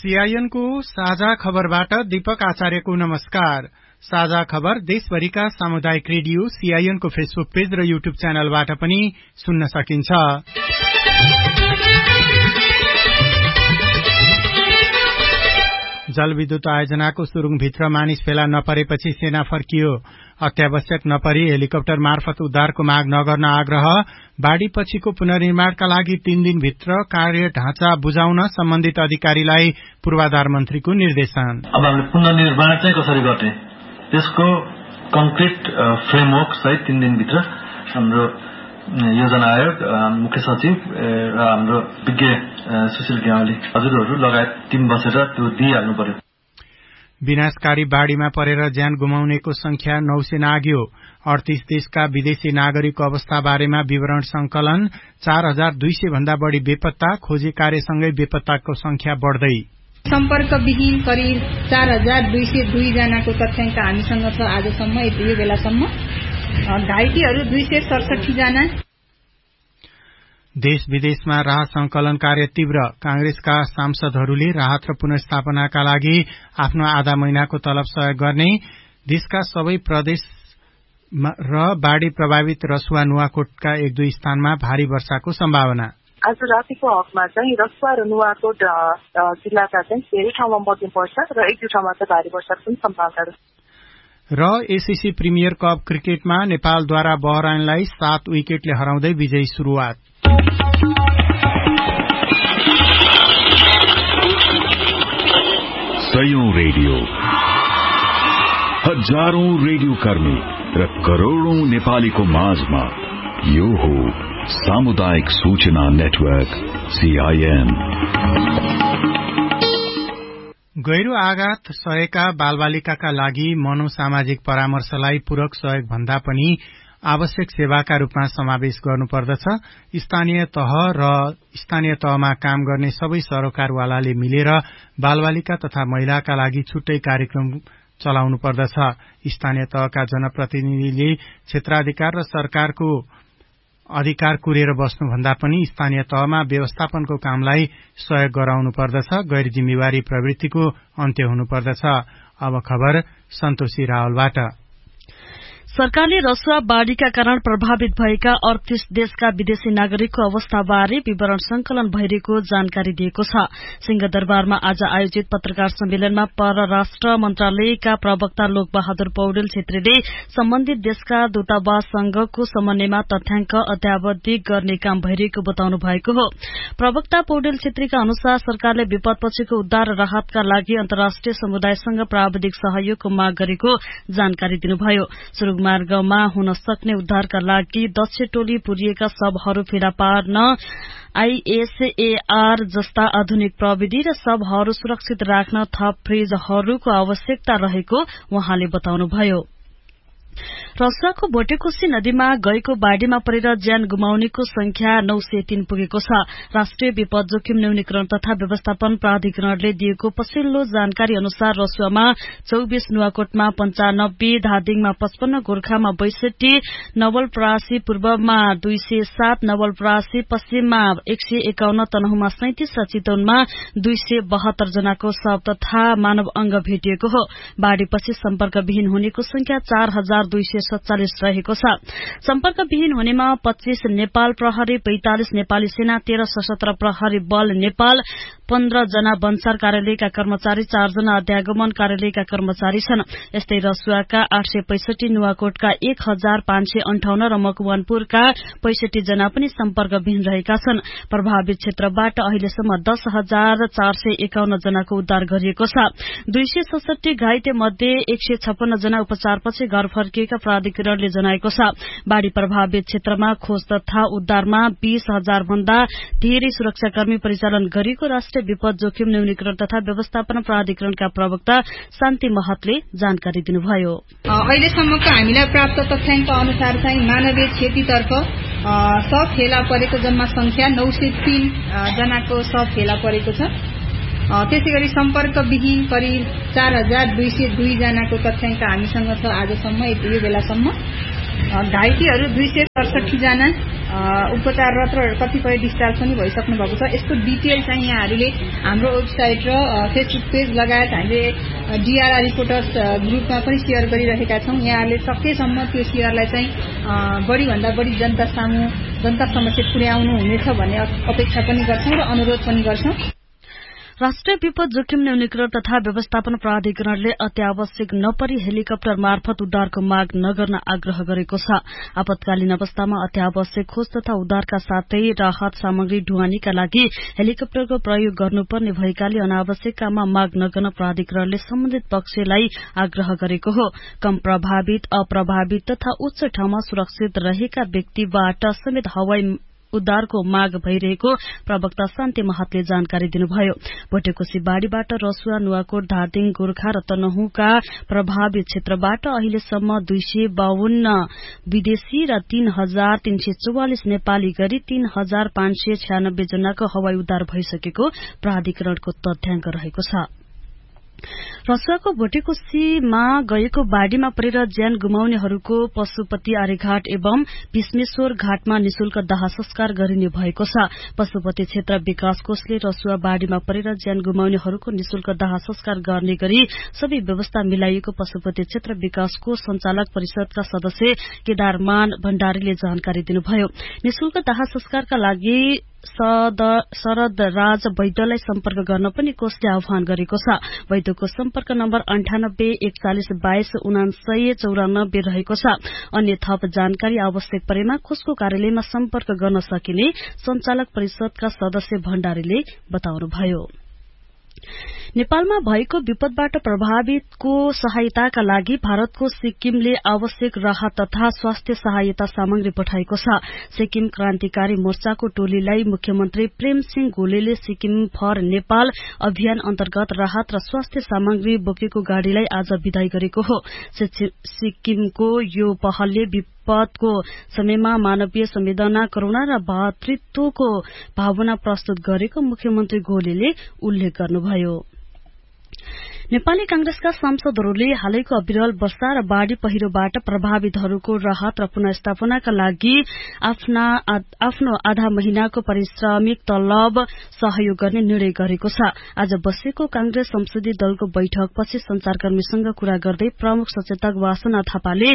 CIN को साझा खबरबाट दीपक आचार्यको नमस्कार। साझा खबर देशभरिका सामुदायिक रेडियो सीआईएन को फेसबुक पेज र युट्युब च्यानलबाट पनि सुन्न सकिन्छ। जलविद्युत आयोजनाको सुरुङभित्र मानिस फेला नपरेपछि सेना फर्कियो। अत्यावश्यक नपरी हेलिकप्टर मार्फत उद्धारको माग नगर्न आग्रह। बाढ़ी पछिको पुनर्निर्माणका लागि 3 दिनभित्र कार्य ढाँचा बुझाउन सम्बन्धित अधिकारीलाई पूर्वाधार मन्त्रीको निर्देशन। अब हामीले पुनर्निर्माण चाहिँ कसरी गर्ने त्यसको कन्क्रिट फ्रेमवर्क सहित 3 दिनभित्र हाम्रो योजना आयोग, मुख्य सचिव र हाम्रो विज्ञ सुशील ग्यावाली हजुरहरू लगायत टिम बसेर त्यो दिइहाल्नु पर्यो। विनाशकारी बाढ़ीमा परेर ज्यान गुमाउनेको संख्या 9 से नाग्यो। 38 देशका विदेशी नागरिकको अवस्था बारेमा विवरण संकलन। 4200 भन्दा बढ़ी बेपत्ता। खोजी कार्यसँगै बेपत्ताको संख्या बढ़दै। सम्पर्कविहीन करिब 4202 जनाको तथ्याङ्क हामीसँग छ आजसम्म, यो बेलासम्म। घाइतेहरू 267 जना। देश विदेशमा राहत संकलन कार्य तीव्र। कांग्रेसका सांसदहरूले राहत र पुनर्स्थापनाका लागि आफ्नो आधा महिनाको तलब सहयोग गर्ने। देशका सबै प्रदेश र बाढ़ी प्रभावित रसुवा नुवाकोटका 1-2 स्थानमा भारी वर्षाको सम्भावना। आज रातिको हकमा चाहिँ रसुवा र नुवाकोट जिल्लाका चाहिँ धेरै ठाउँमा मध्यम वर्षा र 1-2 ठाउँमा चाहिँ भारी वर्षाको पनि सम्भावना छ। र एसीसी प्रिमियर कप क्रिकेटमा नेपालद्वारा बहराइनलाई 7 विकेटले हराउँदै विजयी शुरूआत। सयौं रेडियो, हजारौं रेडियो कर्मी र करोड़ौं नेपालीको माझमा यो हो सामुदायिक सूचना नेटवर्क सीआईएन। गैरो आघात सहेका बालबालिकाका लागि मनोसामाजिक परामर्शलाई पूरक सहयोग भन्दा पनि आवश्यक सेवाका रूपमा समावेश गर्नुपर्दछ। स्थानीय तहमा काम गर्ने सबै सरोकारवालाले मिलेर बालबालिका तथा महिलाका लागि छुट्टै कार्यक्रम चलाउनु पर्दछ। स्थानीय तहका जनप्रतिनिधिले क्षेत्राधिकार र सरकारको अधिकार कुरेर बस्नुभन्दा पनि स्थानीय तहमा व्यवस्थापनको कामलाई सहयोग गराउनु पर्दछ। गैर जिम्मेवारी प्रवृत्तिको अन्त्य हुनुपर्दछ। अब खबर सन्तोषी रावलबाट। सरकारले रसुवा बाढ़ीका कारण प्रभावित भएका 38 देशका विदेशी नागरिकको अवस्थाबारे विवरण संकलन भइरहेको जानकारी दिएको छ। सिंहदरबारमा आज आयोजित पत्रकार सम्मेलनमा परराष्ट्र मन्त्रालयका प्रवक्ता लोकबहादुर पौडेल छेत्रीले सम्बन्धित देशका दूतावाससँगको समन्वयमा तथ्याङ्क अद्यावधिक गर्ने काम भइरहेको बताउनु भएको हो। प्रवक्ता पौडेल छेत्रीका अनुसार सरकारले विपदपछिको उद्धार र राहतका लागि अन्तर्राष्ट्रिय समुदायसँग प्राविधिक सहयोगको माग गरेको जानकारी दिनुभयो। मार्गमा हुन सक्ने उद्धारका लागि दक्ष टोली पुरिएका शवहरू फेला पार्न आईएसएआर जस्ता आधुनिक प्रविधि र शवहरू सुरक्षित राख्न थप फ्रिजहरूको आवश्यकता रहेको उहाँले बताउनुभयो। रसुवाको भोटेकोशी नदीमा गएको बाढ़ीमा परेर ज्यान गुमाउनेको संख्या 903 पुगेको छ। राष्ट्रिय विपद जोखिम न्यूनीकरण तथा व्यवस्थापन प्राधिकरणले दिएको पछिल्लो जानकारी अनुसार रसुवामा 24, नुवाकोटमा 95, धादिङमा 55, गोर्खामा 62, नवलपरासी पूर्वमा 207, नवलपरासी पश्चिममा 151, तनहुमा 37 र चितवनमा 272 जनाको शव तथा मानव अंग भेटिएको हो। बाढ़ीपछि सम्पर्कविहीन हुनेको संख्या 4247 रहेको छ। सम्पर्कविहीन हुनेमा 25 नेपाल प्रहरी, 45 नेपाली सेना, 13 सशस्त्र प्रहरी बल नेपाल, 15 जना वनसार कार्यालयका कर्मचारी, 4 जना अध्यागमन कार्यालयका कर्मचारी छन्। यस्तै रसुवाका 865, नुवाकोटका 1558 र मकवानपुरका 65 जना पनि सम्पर्कविहीन रहेका छन्। प्रभावित क्षेत्रबाट अहिलेसम्म 10,451 जनाको उद्धार गरिएको छ। 267 घाइते मध्ये 156 जना उपचारपछि घर फर्किएका प्राधिकरणले जनाएको छ। बाढ़ी प्रभावित क्षेत्रमा खोज तथा उद्धारमा 20,000 भन्दा धेरै सुरक्षाकर्मी परिचालन गरिएको राष्ट्रिय विपद जोखिम न्यूनीकरण तथा व्यवस्थापन प्राधिकरणका प्रवक्ता शान्ति महतले जानकारी दिनुभयो। अहिलेसम्मको हामीलाई प्राप्त तथ्याङ्क अनुसार चाहिँ मानवीय क्षतितर्फ शव फेला परेको जम्मा संख्या 903 जनाको शव फेला परेको छ। त्यसैगरी सम्पर्कविहीन करिब 4202 जनाको तथ्याङ्क हामीसँग छ आजसम्म, यो बेलासम्म। घाइतेहरू 267 जना। उपचाररत र कतिपय डिस्चार्ज पनि भइसक्नु भएको छ। यसको डिटेल चाहिँ यहाँहरूले हाम्रो वेबसाइट र फेसबुक पेज लगायत हामीले DRR रिपोर्टर्स ग्रुपमा पनि सेयर गरिरहेका छौँ। यहाँहरूले सकेसम्म त्यो सेयरलाई चाहिँ बढीभन्दा बढी जनता समक्ष पुर्याउनु हुनेछ भन्ने अपेक्षा पनि गर्छौँ र अनुरोध पनि गर्छौँ। राष्ट्रिय विपद जोखिम न्यूनीकरण तथा व्यवस्थापन प्राधिकरणले अत्यावश्यक नपरी हेलिकप्टर मार्फत उद्धारको माग नगर्न आग्रह गरेको छ। आपतकालीन अवस्थामा अत्यावश्यक खोज तथा उद्धारका साथै राहत सामग्री ढुवानीका लागि हेलिकप्टरको प्रयोग गर्नुपर्ने भएकाले अनावश्यक काममा माग नगर्न प्राधिकरणले सम्बन्धित पक्षलाई आग्रह गरेको हो। कम प्रभावित, अप्रभावित तथा उच्च ठाउँमा सुरक्षित रहेका व्यक्तिबाट समेत हवाई उद्धारको माग भइरहेको प्रवक्ता शान्ति महतले जानकारी दिनुभयो। भोटेकोशी बाढ़ीबाट रसुवा, नुवाकोट, धादिङ, गोर्खा र तनहुँका प्रभावित क्षेत्रबाट अहिलेसम्म 252 विदेशी र 3,344 नेपाली गरी 3,596 जनाको हवाई उद्धार भइसकेको प्राधिकरणको तथ्याङ्क रहेको छ। रसुवाको भोटेकोशीमा गएको बाढ़ीमा परेर ज्यान गुमाउनेहरूको पशुपति आर्यघाट एवं भीष्मेश्वर घाटमा निशुल्क दाह संस्कार गरिने भएको छ। पशुपति क्षेत्र विकास कोषले रसुवा बाढ़ीमा परेर ज्यान गुमाउनेहरूको निशुल्क दाह संस्कार गर्ने गरी सबै व्यवस्था मिलाइएको पशुपति क्षेत्र विकास कोष संचालक परिषदका सदस्य केदारमान भण्डारीले जानकारी दिनुभयो। निशुल्क दाह संस्कारका लागि शरद राज वैद्यलाई सम्पर्क गर्न पनि कोषले आह्वान गरेको छ। वैद्यको सम्पर्क नम्बर 98 41 22 99 94 रहेको छ। अन्य थप जानकारी आवश्यक परेमा कोषको कार्यालयमा सम्पर्क गर्न सकिने संचालक परिषदका सदस्य भण्डारीले बताउनुभयो। नेपालमा भएको विपदबाट प्रभावितको सहायताका लागि भारतको सिक्किमले आवश्यक राहत तथा स्वास्थ्य सहायता सामग्री पठाएको छ। सिक्किम क्रान्तिकारी मोर्चाको टोलीलाई मुख्यमन्त्री प्रेम सिंह गोलेले सिक्किम फर नेपाल अभियान अन्तर्गत राहत र स्वास्थ्य सामग्री बोकेको गाड़ीलाई आज विदाई गरेको हो। सिक्किमको यो पहलले विपदको समयमा मानवीय संवेदना, करुणा र भातृत्वको भावना प्रस्तुत गरेको मुख्यमन्त्री गोलेले उल्लेख गर्नुभयो। नेपाली कांग्रेसका सांसदहरूले हालैको अविरल वर्षा र बाढ़ी पहिरोबाट प्रभावितहरूको राहत र पुनर्स्थापनाका लागि आफ्नो आधा महिनाको पारिश्रमिक तलब सहयोग गर्ने निर्णय गरेको छ। आज बसेको कांग्रेस संसदीय दलको बैठकपछि संचारकर्मीसँग कुरा गर्दै प्रमुख सचेतक वासना थापाले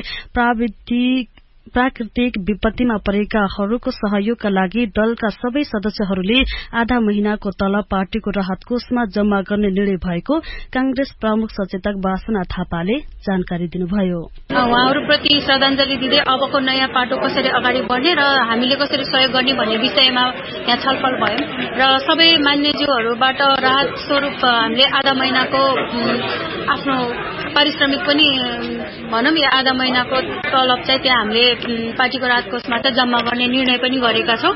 प्राकृतिक विपत्तिमा परेकाहरूको सहयोगका लागि दलका सबै सदस्यहरूले आधा महिनाको तलब पार्टीको राहत कोषमा जम्मा गर्ने निर्णय भएको कांग्रेस प्रमुख सचेतक वासना थापाले जानकारी दिनुभयो। उहाँहरूप्रति श्रद्धाञ्जली दिँदै अबको नयाँ पाटो कसरी अगाडि बढ्ने र हामीले कसरी सहयोग गर्ने भन्ने विषयमा यहाँ छलफल भयो र सबै मान्यज्यूहरूबाट राहत स्वरूप हामीले आधा महिनाको आफ्नो पारिश्रमिक पनि भनौं या आधा महिनाको तलब चाहिँ त्यहाँ हामीले पार्टीको राहत कोषबाट जम्मा गर्ने निर्णय पनि गरेका छौं।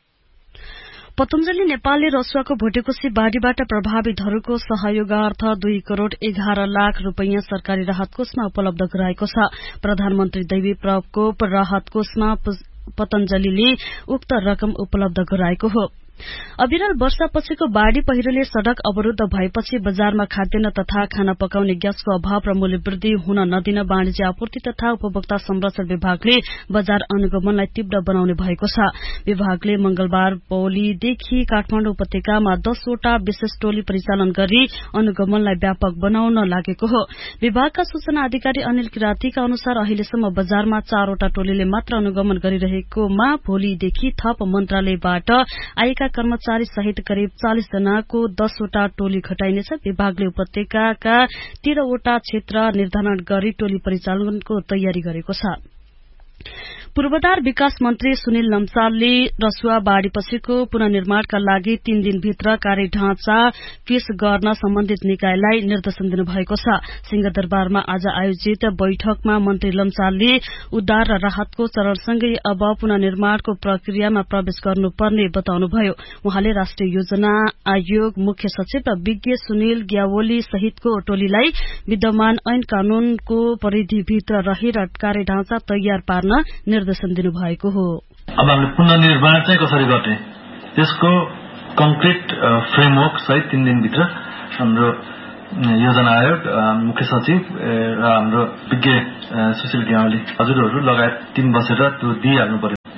पतञ्जलि नेपालले रसुवाको भोटेकोशी बाढ़ीबाट प्रभावितहरूको सहयोगार्थ 2 करोड़ 11 लाख रूपैयाँ सरकारी राहत कोषमा उपलब्ध गराएको छ। प्रधानमन्त्री दैवी प्रकोप राहत कोषमा पतञ्जलिले उक्त रकम उपलब्ध गराएको हो। अविरल वर्षापछिको बाढ़ी पहिरोले सड़क अवरूद्ध भएपछि बजारमा खाद्यान्न तथा खाना पकाउने ग्यासको अभाव र मूल्यवृद्धि हुन नदिन वाणिज्य आपूर्ति तथा उपभोक्ता संरक्षण विभागले बजार अनुगमनलाई तीव्र बनाउने भएको छ। विभागले मंगलबार पौलीदेखि काठमाडौँ उपत्यकामा 10 वटा विशेष टोली परिचालन गरी अनुगमनलाई व्यापक बनाउन लागेको हो। विभागका सूचना अधिकारी अनिल किरातीका अनुसार अहिलेसम्म बजारमा 4 वटा टोलीले मात्र अनुगमन गरिरहेकोमा भोलिदेखि थप मन्त्रालयबाट आएका कर्मचारी सहित करिब 40 जनाको 10 वटा टोली खटाइनेछ। विभागले उपत्यकाका 13 वटा क्षेत्र निर्धारण गरी टोली परिचालनको तयारी गरेको छ। पूर्वाधार विकास मन्त्री सुनिल लम्सालले रसुवा बाढ़ीपछिको पुनर्निर्माणका लागि 3 दिनभित्र कार्य ढाँचा पेश गर्न सम्बन्धित निकायलाई निर्देशन दिनुभएको छ। सिंहदरबारमा आज आयोजित बैठकमा मन्त्री लम्सालले उद्धार र राहतको चरणसँगै अब पुनर्निर्माणको प्रक्रियामा प्रवेश गर्नुपर्ने बताउनुभयो। उहाँले राष्ट्रिय योजना आयोग मुख्य सचिव र विज्ञ सुनिल ग्यावली सहितको टोलीलाई विद्यमान ऐन कानूनको परिधिभित्र रहेर कार्य ढाँचा तयार पार्न निर्देशन दिनुभएको हो। अब हामीले पुनर्निर्माण चाहिँ कसरी गर्ने त्यसको कन्क्रिट फ्रेमवर्क सहित 3 दिनभित्र हाम्रो योजना आयोग मुख्य सचिव र हाम्रो विज्ञ सुशील ग्यावली हजुरहरू लगायत टिम बसेर त्यो दिइहाल्नु पर्यो।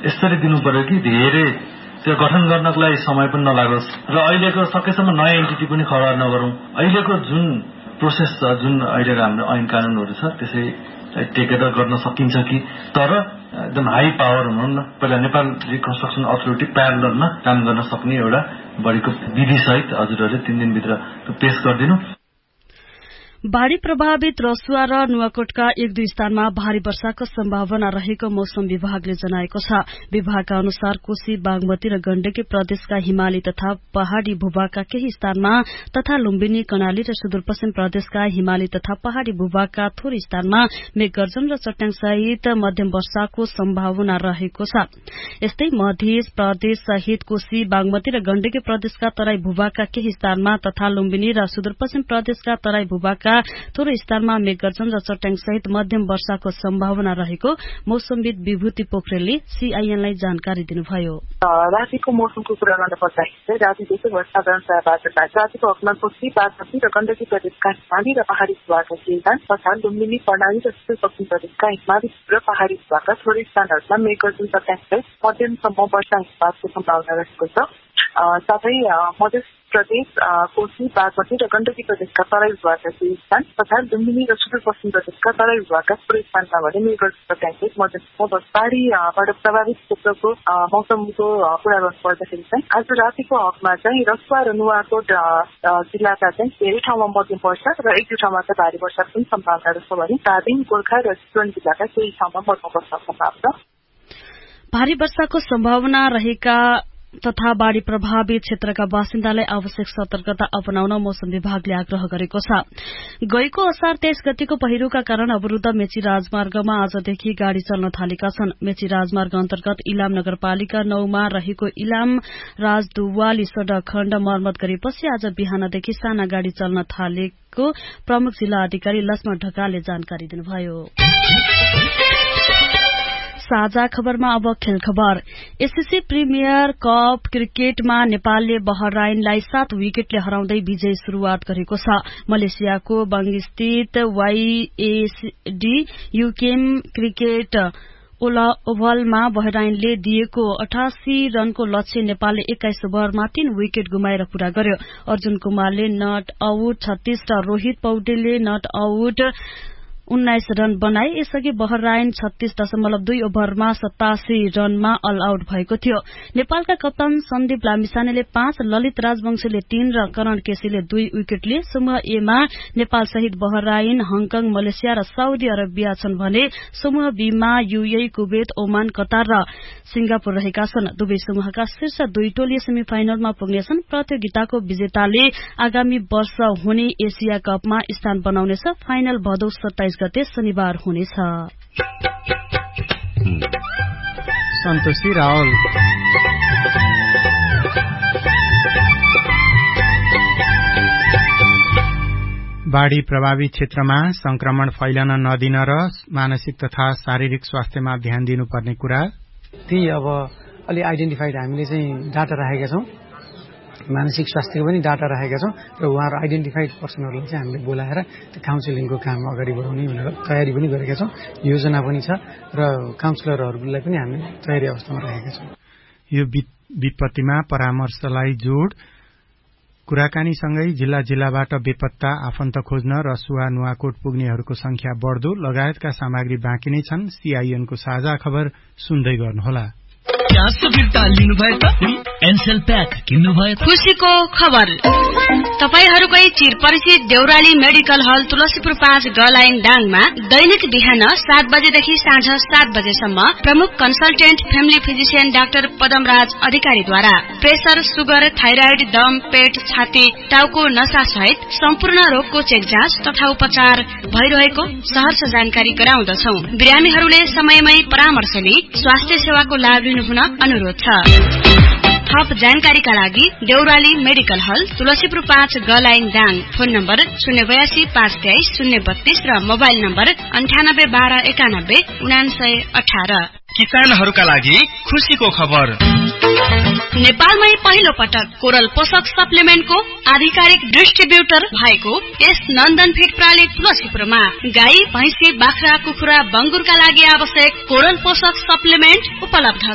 यसरी दिनु पर्यो कि धेरै त्यो गठन गर्नको लागि समय पनि नलागोस् र अहिलेको सकेसम्म नयाँ एन्टिटी पनि खडा नगरौँ। अहिलेको जुन प्रोसेस छ, जुन अहिलेको हाम्रो ऐन कानूनहरू छ त्यसै टेकेर गर्न सकिन्छ कि, तर एकदम हाई पावर भनौँ न, पहिला नेपाल रिकन्स्ट्रक्सन अथोरिटी प्यारललमा काम गर्न सक्ने एउटा बढीको विधि सहित हजुरहरूले 3 दिनभित्र पेश गरिदिनु। बाढ़ी प्रभावित रसुवा र नुवाकोटका 1-2 स्थानमा भारी वर्षाको सम्भावना रहेको मौसम विभागले जनाएको छ। विभागका अनुसार कोशी, बागमती र गण्डकी प्रदेशका हिमाली तथा पहाड़ी भूभागका केही स्थानमा तथा लुम्बिनी, कर्णाली र सुदूरपश्चिम प्रदेशका हिमाली तथा पहाड़ी भूभागका थोरै स्थानमा मेघगर्जन र चट्याङ सहित मध्यम वर्षाको सम्भावना रहेको छ। यस्तै मध्य प्रदेश सहित कोशी, बागमती र गण्डकी प्रदेशका तराई भूभागका केही स्थानमा तथा लुम्बिनी र सुदूरपश्चिम प्रदेशका तराई भूभागका थोरै स्थानमा मेघगर्जन र चट्याङ सहित मध्यम वर्षाको सम्भावना रहेको मौसमविद विभूति पोखरेलले सीआईएनलाई जानकारी दिनुभयो। रातिको मौसमको कुरा गर्न पर्दाखेरि रातिदेखि साधारण रातिको हकमा कोशी, बागमती र गण्डकी प्रदेशका हिमाली र पहाड़ी भूभागका केही स्थान तथा लुम्बिनी, कर्णाली र सुदूरपश्चिम प्रदेशका हिमाली र पहाड़ी भूभागका थोरै स्थानहरूमा मेघगर्जन चट्याङ सहित मध्यमसम्म वर्षा हिमपातको सम्भावना रहेको छ। साथै मध्य प्रदेश, कोशी, बागमती र गण्डकी प्रदेशका तराई भूभागका केही स्थान तथा लुम्बिनी र सुदूरपश्चिम प्रदेशका तराई भूभागका थोरै स्थानमा भने मेघगर्जन चट्याङ सहित मध्यमसम्म पहाड़ीबाट प्रभावित क्षेत्रको मौसमको कुरा गर्नु पर्दाखेरि चाहिँ आज रातिको हकमा चाहिँ रसुवा र नुवाकोट जिल्लाका चाहिँ धेरै ठाउँमा मध्यम वर्षा र 1-2 ठाउँमा चाहिँ भारी वर्षाको पनि सम्भावना रहेछ भने धादिङ, गोर्खा र चितवन जिल्लाका केही ठाउँमा मध्यम वर्षाको सम्भावना। भारी वर्षाको सम्भावना रहेका तथा बाढ़ी प्रभावित क्षेत्रका बासिन्दालाई आवश्यक सतर्कता अपनाउन मौसम विभागले आग्रह गरेको छ। गएको असार 23 गतिको पहिरोका कारण अवरूद्ध मेची राजमार्गमा आजदेखि गाड़ी चल्न थालेका छन्। मेची राजमार्ग अन्तर्गत इलाम नगरपालिका 9 मा रहेको इलाम राजदुवाली सड़क खण्ड मर्मत गरेपछि आज बिहानदेखि साना गाड़ी चल्न थालेको प्रमुख जिल्ला अधिकारी लक्ष्मण ढकालले जानकारी दिनुभयो। साझा खबरमा अब खेल खबर। एससीसी प्रिमियर कप क्रिकेटमा नेपालले बहराइनलाई 7 विकेटले हराउँदै विजयी शुरूआत गरेको छ। मलेसियाको बंगस्थित वाईएसडी युकेम क्रिकेट ओभलमा बहराइनले दिएको 88 रनको लक्ष्य नेपालले 21 ओभरमा 3 विकेट गुमाएर पूरा गर्यो। अर्जुन कुमारले नट आउट 36 र रोहित पौडेलले नट आउट 19 रन बनाए। यसअघि बहराइन 36.2 ओभरमा 87 रनमा अल आउट भएको थियो। नेपालका कप्तान सन्दीप लामिछानेले 5, ललित राजवंशीले 3 र करण केसीले 2 विकेट लिए। समूह ए मा नेपाल सहित बहराइन, हङकङ, मलेसिया र साउदी अरबिया छन् भने समूह बी मा यूएई, कुवेत, ओमान, कतार र सिंगापुर रहेका छन्। दुवै समूहका शीर्ष 2 टोली सेमिफाइनलमा पुग्नेछन्। प्रतियोगिताको विजेताले आगामी वर्ष हुने एशिया कपमा स्थान बनाउनेछ। फाइनल भदौ 27 गते शनिबार हुनेछ। सन्तोषी रावल। बाढ़ी प्रभावित क्षेत्रमा संक्रमण फैलन नदिन र मानसिक तथा शारीरिक स्वास्थ्यमा ध्यान दिनुपर्ने कुरा ती अब अलि आइडेन्टिफाइड हामीले चाहिँ डाटा राखेका छौं। मानसिक स्वास्थ्यको पनि डाटा राखेका छौं र उहाँहरू आइडेन्टिफाइड पर्सनहरूलाई चाहिँ हामीले बोलाएर त्यो काउन्सिलिङको काम अगाडि बढाउने भनेर तयारी पनि गरेका छौं। योजना पनि छ र काउन्सिलरहरूलाई पनि हामीले तयारी अवस्थामा राखेका छौं। यो विपत्तिमा परामर्शलाई जोड कुराकानीसँगै जिल्लाबाट बेपत्ता, आफन्त खोज्न रसुवा नुवाकोट पुग्नेहरूको संख्या बढ्दो लगायतका सामग्री बाँकी नै छन्। सीआईएनको साझा खबर सुन्दै गर्नुहोला। एनसेल प्याक किन्नु भयो? खुशीको खबर। तपाईहरुकै चिरपरिचित देउराली मेडिकल हल तुलसीपुर 5 गलाइन डाङमा दैनिक बिहान 7 बजेदेखि साँझ 7 बजेसम्म प्रमुख consultant family physician doctor Padamraj अधिकारीद्वारा प्रेसर, सुगर, थाइराइड, दम, पेट, छाती, टाउको नसा सहित सम्पूर्ण रोगको चेक जाँच तथा उपचार भइरहेको सहर्ष जानकारी गराउँदछौ। बिरामीहरूले समयमै परामर्श लिई स्वास्थ्य सेवाको लाभ लिनुहुन अनुरोध छ। थप जानकारीका लागि देउराली मेडिकल हल तुलसीपुर 5 गलाइन डाङ। फोन नम्बर 082 523 032 र मोबाइल नम्बर 9812919918। किसानहरूका लागि खुशीको खबर। नेपालमै पहिलो पटक कोरल पोषक सप्लिमेन्टको आधिकारिक डिस्ट्रिब्युटर भएको एस नन्दन फिड प्रणाली तुलसीपुरमा गाई, भैँसी, बाख्रा, कुखुरा, बंगुरका लागि आवश्यक कोरल पोषक सप्लिमेन्ट उपलब्ध